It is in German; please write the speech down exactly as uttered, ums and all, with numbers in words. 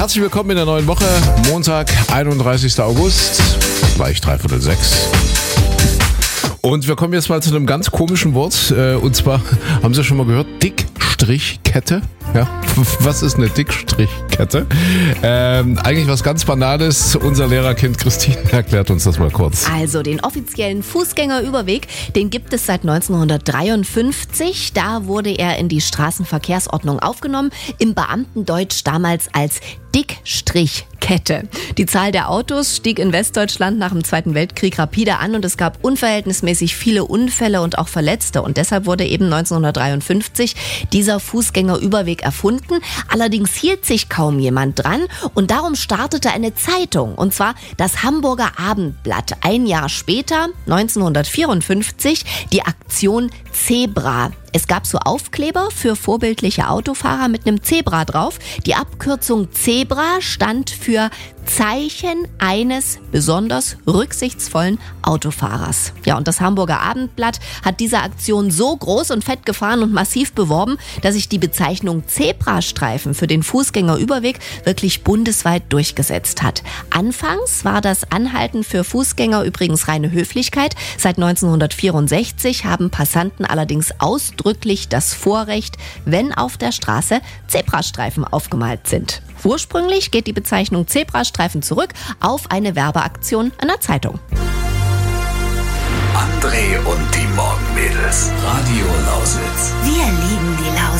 Herzlich willkommen in der neuen Woche, Montag, einunddreißigster August, gleich dreiviertel sechs. Und wir kommen jetzt mal zu einem ganz komischen Wort, und zwar, haben Sie schon mal gehört, Dickstrichkette? Ja, was ist eine Dickstrichkette? Ähm, eigentlich was ganz Banales. Unser Lehrerkind Christine erklärt uns das mal kurz. Also den offiziellen Fußgängerüberweg, den gibt es seit neunzehnhundertdreiundfünfzig. Da wurde er in die Straßenverkehrsordnung aufgenommen, im Beamtendeutsch damals als Dickstrichkette. Die Zahl der Autos stieg in Westdeutschland nach dem Zweiten Weltkrieg rapide an und es gab unverhältnismäßig viele Unfälle und auch Verletzte. Und deshalb wurde eben neunzehnhundertdreiundfünfzig dieser Fußgängerüberweg erfunden. Allerdings hielt sich kaum jemand dran und darum startete eine Zeitung, und zwar das Hamburger Abendblatt. Ein Jahr später, neunzehnhundertvierundfünfzig, die Aktion Zebra. Es gab so Aufkleber für vorbildliche Autofahrer mit einem Zebra drauf. Die Abkürzung Zebra stand für Zeichen eines besonders rücksichtsvollen Autofahrers. Ja, und das Hamburger Abendblatt hat diese Aktion so groß und fett gefahren und massiv beworben, dass sich die Bezeichnung Zebrastreifen für den Fußgängerüberweg wirklich bundesweit durchgesetzt hat. Anfangs war das Anhalten für Fußgänger übrigens reine Höflichkeit. Seit neunzehnhundertvierundsechzig haben Passanten allerdings ausdrücklich das Vorrecht, wenn auf der Straße Zebrastreifen aufgemalt sind. Ursprünglich geht die Bezeichnung Zebrastreifen zurück auf eine Werbeaktion einer Zeitung. André und die Morgenmädels. Radio Lausitz. Wir lieben die Lausitz.